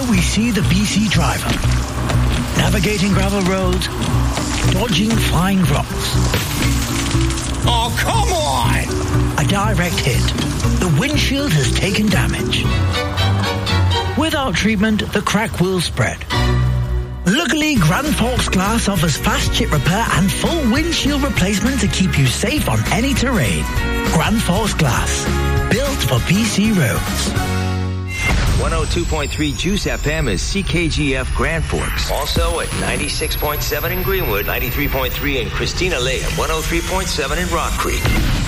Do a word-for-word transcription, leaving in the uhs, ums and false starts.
we see the B C driver navigating gravel roads, dodging flying rocks. Oh, come on! A direct hit. The windshield has taken damage. Without treatment, the crack will spread. Luckily, Grand Forks Glass offers fast chip repair and full windshield replacement to keep you safe on any terrain. Grand Forks Glass, built for B C roads. one oh two point three Juice F M is C K G F Grand Forks. Also at ninety-six point seven in Greenwood, ninety-three point three in Christina Lake, and one oh three point seven in Rock Creek.